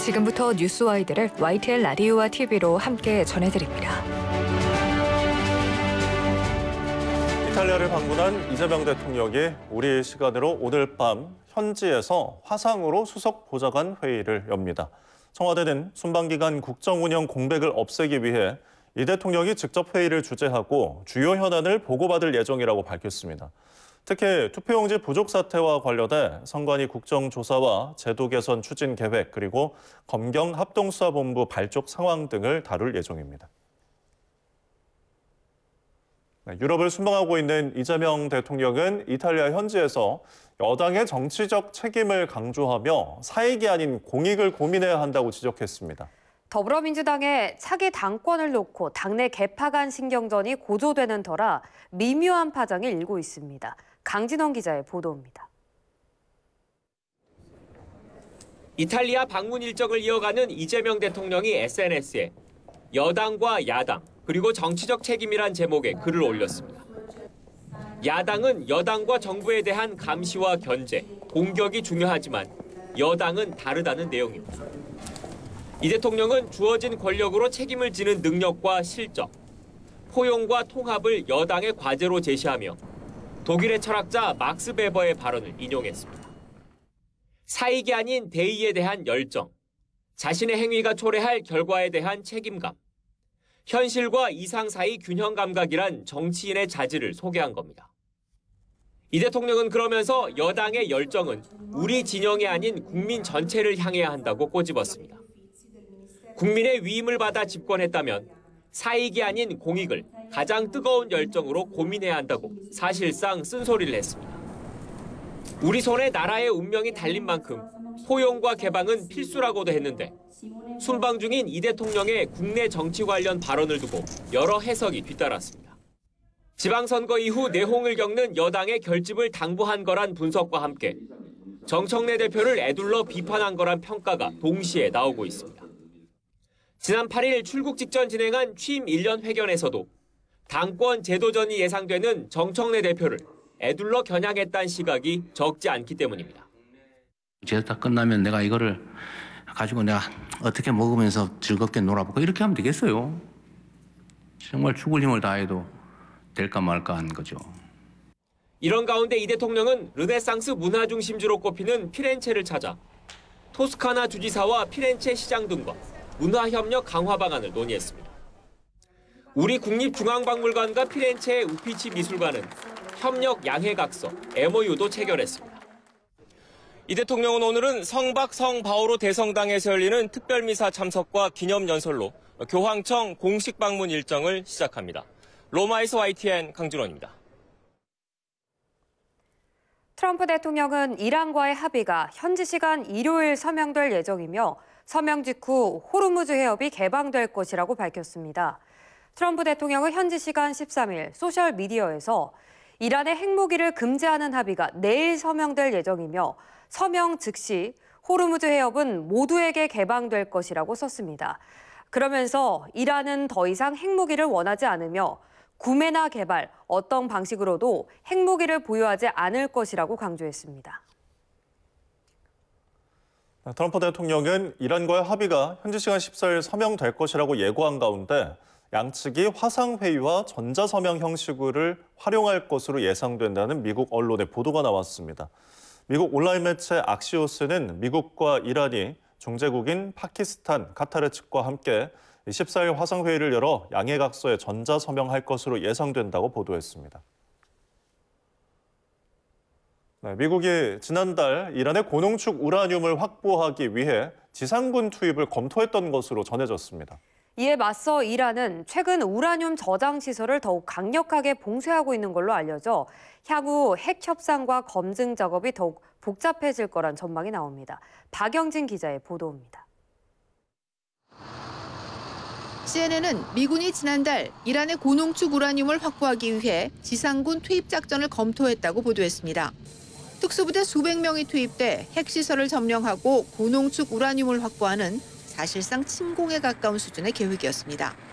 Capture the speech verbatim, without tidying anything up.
지금부터 뉴스와이드를 와이티엘 라디오와 티비로 함께 전해드립니다. 이탈리아를 방문한 이재명 대통령이 우리 시간으로 오늘 밤 현지에서 화상으로 수석 보좌관 회의를 엽니다. 청와대는 순방기간 국정운영 공백을 없애기 위해 이 대통령이 직접 회의를 주재하고 주요 현안을 보고받을 예정이라고 밝혔습니다. 특히 투표용지 부족 사태와 관련해 선관위 국정조사와 제도 개선 추진 계획 그리고 검경 합동수사본부 발족 상황 등을 다룰 예정입니다. 유럽을 순방하고 있는 이재명 대통령은 이탈리아 현지에서 여당의 정치적 책임을 강조하며 사익이 아닌 공익을 고민해야 한다고 지적했습니다. 더불어민주당의 차기 당권을 놓고 당내 개파 간 신경전이 고조되는 터라 미묘한 파장이 일고 있습니다. 강진원 기자의 보도입니다. 이탈리아 방문 일정을 이어가는 이재명 대통령이 에스엔에스에 여당과 야당, 그리고 정치적 책임이란 제목의 글을 올렸습니다. 야당은 여당과 정부에 대한 감시와 견제, 공격이 중요하지만 여당은 다르다는 내용입니다. 이 대통령은 주어진 권력으로 책임을 지는 능력과 실적, 포용과 통합을 여당의 과제로 제시하며 독일의 철학자 막스 베버의 발언을 인용했습니다. 사익이 아닌 대의에 대한 열정, 자신의 행위가 초래할 결과에 대한 책임감, 현실과 이상 사이 균형 감각이란 정치인의 자질을 소개한 겁니다. 이 대통령은 그러면서 여당의 열정은 우리 진영이 아닌 국민 전체를 향해야 한다고 꼬집었습니다. 국민의 위임을 받아 집권했다면 사익이 아닌 공익을 가장 뜨거운 열정으로 고민해야 한다고 사실상 쓴소리를 했습니다. 우리 손에 나라의 운명이 달린 만큼 포용과 개방은 필수라고도 했는데 순방 중인 이 대통령의 국내 정치 관련 발언을 두고 여러 해석이 뒤따랐습니다. 지방선거 이후 내홍을 겪는 여당의 결집을 당부한 거란 분석과 함께 정청래 대표를 에둘러 비판한 거란 평가가 동시에 나오고 있습니다. 지난 팔 일 출국 직전 진행한 취임 일 년 회견에서도 당권 제도전이 예상되는 정청래 대표를 에둘러 겨냥했다는 시각이 적지 않기 때문입니다. 제도 다 끝나면 내가 이거를 가지고 내가 어떻게 먹으면서 즐겁게 놀아볼까 이렇게 하면 되겠어요. 정말 죽을 힘을 다해도 될까 말까 하는 거죠. 이런 가운데 이 대통령은 르네상스 문화 중심지로 꼽히는 피렌체를 찾아 토스카나 주지사와 피렌체 시장 등과 문화협력 강화 방안을 논의했습니다. 우리 국립중앙박물관과 피렌체의 우피치 미술관은 협력 양해각서 엠오유도 체결했습니다. 이 대통령은 오늘은 성박 성바오로 대성당에서 열리는 특별미사 참석과 기념연설로 교황청 공식 방문 일정을 시작합니다. 로마에서 와이티엔 강준원입니다. 트럼프 대통령은 이란과의 합의가 현지 시간 일요일 서명될 예정이며 서명 직후 호르무즈 해협이 개방될 것이라고 밝혔습니다. 트럼프 대통령은 현지 시간 십삼 일 소셜미디어에서 이란의 핵무기를 금지하는 합의가 내일 서명될 예정이며 서명 즉시 호르무즈 해협은 모두에게 개방될 것이라고 썼습니다. 그러면서 이란은 더 이상 핵무기를 원하지 않으며 구매나 개발, 어떤 방식으로도 핵무기를 보유하지 않을 것이라고 강조했습니다. 트럼프 대통령은 이란과의 합의가 현지 시간 십사 일 서명될 것이라고 예고한 가운데 양측이 화상회의와 전자서명 형식을 활용할 것으로 예상된다는 미국 언론의 보도가 나왔습니다. 미국 온라인 매체 악시오스는 미국과 이란이 중재국인 파키스탄, 카타르 측과 함께 십사 일 화상회의를 열어 양해각서에 전자서명할 것으로 예상된다고 보도했습니다. 네, 미국이 지난달 이란의 고농축 우라늄을 확보하기 위해 지상군 투입을 검토했던 것으로 전해졌습니다. 이에 맞서 이란은 최근 우라늄 저장 시설을 더욱 강력하게 봉쇄하고 있는 걸로 알려져 향후 핵 협상과 검증 작업이 더욱 복잡해질 거란 전망이 나옵니다. 박영진 기자의 보도입니다. 씨엔엔은 미군이 지난달 이란의 고농축 우라늄을 확보하기 위해 지상군 투입 작전을 검토했다고 보도했습니다. 특수부대 수백 명이 투입돼 핵시설을 점령하고 고농축 우라늄을 확보하는 사실상 침공에 가까운 수준의 계획이었습니다.